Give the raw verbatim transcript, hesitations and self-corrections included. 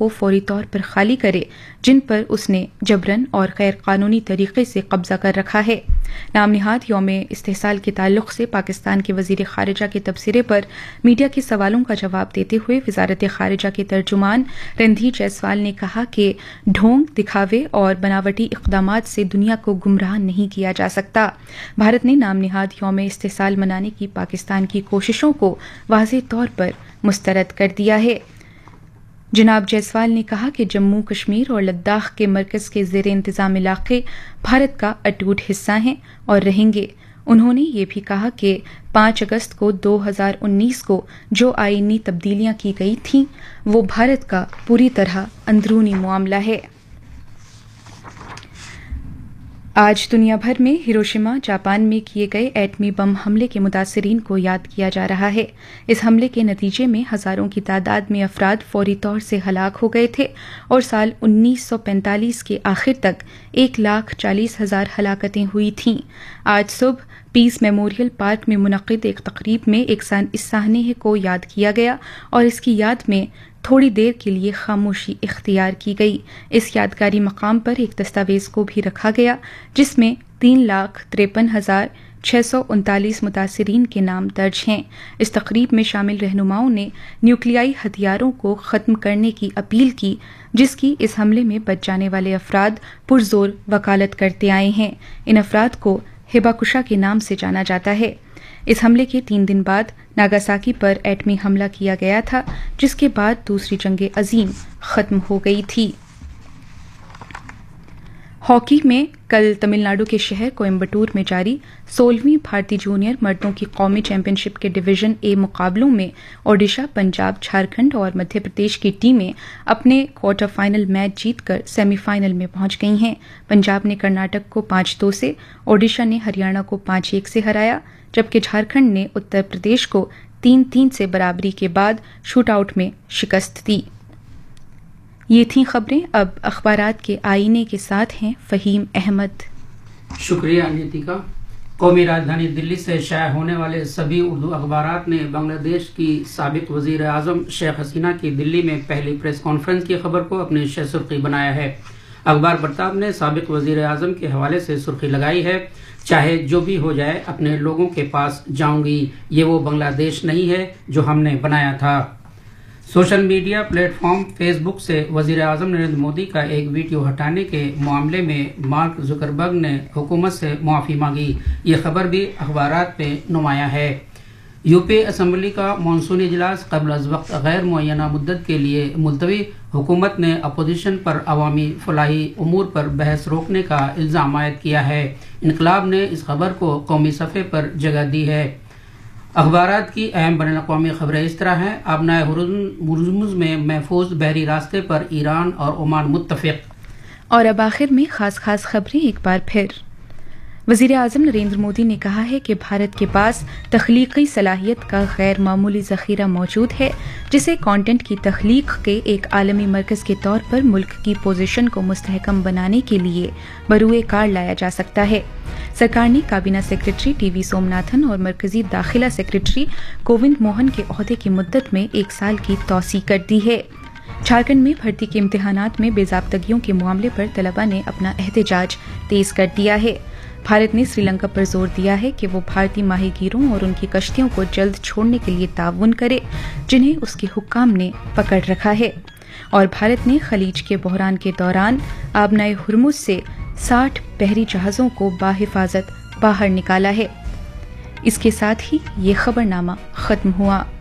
को फौरी तौर पर खाली करे जिन पर उसने जबरन और गैर कानूनी तरीके से कब्जा कर रखा है। नाम निहाद यौम इस्तेहसाल के ताल्लुक से पाकिस्तान के वजीर खारिजा के तबसरे पर मीडिया के सवालों का जवाब देते हुए वजारत खारिजा के तर्जुमान रणधीर जायसवाल ने कहा कि ढोंग, दिखावे और बनावटी इक़दामात से दुनिया को गुमराह नहीं किया जा सकता। भारत ने नाम निहाद यौम इस्तेहसाल मनाने की पाकिस्तान की कोशिशों को वाज़ेह तौर पर मुस्तरद कर दिया है। जनाब जायसवाल ने कहा कि जम्मू कश्मीर और लद्दाख के मरकज के ज़ेर इंतज़ाम इलाके भारत का अटूट हिस्सा हैं और रहेंगे। उन्होंने ये भी कहा कि पाँच अगस्त को दो हज़ार उन्नीस को जो आईनी तब्दीलियां की गई थीं वो भारत का पूरी तरह अंदरूनी मामला है। आज दुनिया भर में हिरोशिमा, जापान में किए गए एटमी बम हमले के मुतासरीन को याद किया जा रहा है। इस हमले के नतीजे में हजारों की तादाद में अफराद फौरी तौर से हलाक हो गए थे और साल उन्नीस सौ पैंतालीस के आखिर तक एक लाख चालीस हजार हलाकतें हुई थीं। आज सुबह पीस मेमोरियल पार्क में मुनक्किद एक तकरीब में एक इस साहने को याद किया गया और इसकी याद में थोड़ी देर के लिए खामोशी इख्तियार की गई। इस यादगारी मकाम पर एक दस्तावेज को भी रखा गया जिसमें तीन लाख तिरपन हजार छह सौ उनतालीस मुतासरीन के नाम दर्ज हैं। इस तकरीब में शामिल रहनुमाओं ने न्यूक्लियाई हथियारों को ख़त्म करने की अपील की जिसकी इस हमले में बच जाने वाले अफराद पुरजोर वकालत करते आए हैं। इन अफराद को हिबाकुशा के नाम से जाना जाता है। इस हमले के तीन दिन बाद नागासाकी पर एटमी हमला किया गया था जिसके बाद दूसरी जंग अजीम खत्म हो गई थी। हॉकी में कल तमिलनाडु के शहर कोयम्बटूर में जारी सोलहवीं भारतीय जूनियर मर्दों की कौमी चैंपियनशिप के डिवीजन ए मुकाबलों में ओडिशा, पंजाब, झारखंड और मध्य प्रदेश की टीमें अपने क्वार्टर फाइनल मैच जीतकर सेमीफाइनल में पहुंच गई हैं। पंजाब ने कर्नाटक को पांच दो से, ओडिशा ने हरियाणा को पांच एक से हराया जबकि झारखंड ने उत्तर प्रदेश को तीन तीन से बराबरी के बाद शूटआउट में शिकस्त दी। ये थीं खबरें। अब अखबारात के आईने के साथ हैं फहीम अहमद। शुक्रिया नीतिका। कौमी राजधानी दिल्ली से शाया होने वाले सभी उर्दू अखबारात ने बांग्लादेश की साबिक वजीर आजम शेख हसीना की दिल्ली में पहली प्रेस कॉन्फ्रेंस की खबर को अपनी शह सुर्खी बनाया है। अखबार बरताब ने साबिक वजीर आजम के हवाले से सुर्खी लगाई है, चाहे जो भी हो जाए अपने लोगों के पास जाऊंगी, ये वो बांग्लादेश नहीं है जो हमने बनाया था। सोशल मीडिया प्लेटफॉर्म फेसबुक से वजीर आजम नरेंद्र मोदी का एक वीडियो हटाने के मामले में मार्क जुकरबर्ग ने हुकूमत से मुआफी मांगी। ये खबर भी अखबारात पे नुमाया है। यूपी असम्बली का मानसूनी इजलास कबल अज वक्त गैर मुअय्यना मुद्दत के लिए मुलतवी। हुकूमत ने अपोजिशन पर अवामी फलाही उमूर पर बहस रोकने का इल्ज़ाम आयद किया है। इनकलाब ने इस खबर को कौमी सफ़े पर जगह दी है। अखबारात की अहम बैनुल अक़वामी खबरें इस तरह हैं। आबनाए हुर्मुज़ में महफूज बहरी रास्ते पर ईरान और ओमान मुत्तफ़िक़। और अब आखिर में खास खास खबरें एक बार फिर। वज़ीर आज़म नरेंद्र मोदी ने कहा है कि भारत के पास तख्लीकी सलाहियत का गैर मामूली ज़ख़ीरा मौजूद है जिसे कंटेंट की तख्लीक के एक आलमी मरकज़ के तौर पर मुल्क की पोजीशन को मुस्तहकम बनाने के लिए बरूए कार लाया जा सकता है। सरकार ने काबीना सेक्रेटरी टी वी सोमनाथन और मरकजी दाखिला सेक्रेटरी गोविंद मोहन के ओहदे की मुद्दत में एक साल की तौसी कर दी है। झारखंड में भर्ती के इम्तिहानात में बेज़ाब्तगियों के मामले पर तलबा ने अपना एहतजाज तेज कर दिया है। भारत ने श्रीलंका पर जोर दिया है कि वो भारतीय माहीगीरों और उनकी कश्तियों को जल्द छोड़ने के लिए ताउन करे जिन्हें उसके हुक्काम ने पकड़ रखा है। और भारत ने खलीज के बहरान के दौरान आबनाए हुर्मुज़ से साठ बहरी जहाज़ों को बाहिफाजत बाहर निकाला है। इसके साथ ही ये खबरनामा खत्म हुआ।